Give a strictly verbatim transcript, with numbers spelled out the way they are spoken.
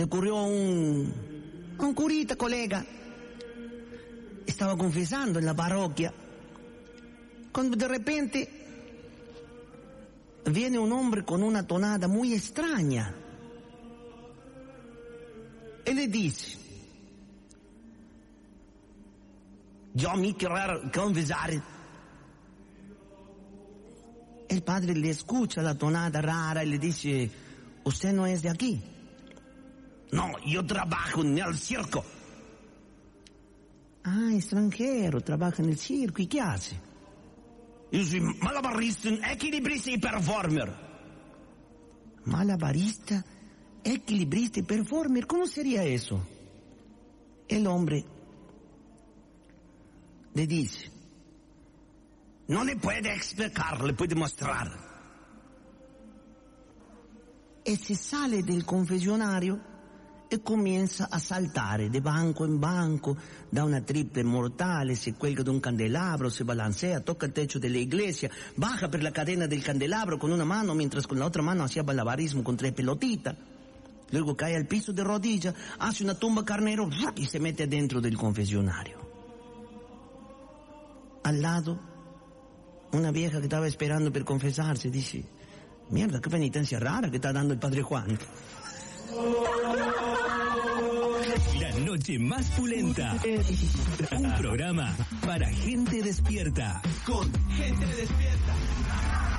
le ocurrió a un, a un curita, colega. Estaba confesando en la parroquia, cuando de repente viene un hombre con una tonada muy extraña y le dice: yo mi quiero confesar. El padre le escucha la tonada rara y le dice: usted no es de aquí. No, yo trabajo en el circo. Ah, extranjero, trabaja en el circo. ¿Y qué hace? Yo soy malabarista, equilibrista y performer. Malabarista, equilibrista y performer, ¿cómo sería eso? El hombre le dice: no le puede explicar, le puede mostrar. E se sale del confesionario e comienza a saltare de banco en banco, da una triple mortale, se cuelga de un candelabro, se balancea, toca el techo de la iglesia, baja per la cadena del candelabro con una mano, mientras con la otra mano hacía malabarismo con tres pelotitas. Luego cae al piso de rodillas, hace una tumba carnero y se mete dentro del confesionario. Al lado, una vieja que estaba esperando per confesarse dice: mierda, qué penitencia rara que está dando el padre Juan. La noche más pulenta. Un programa para gente despierta. Con gente despierta.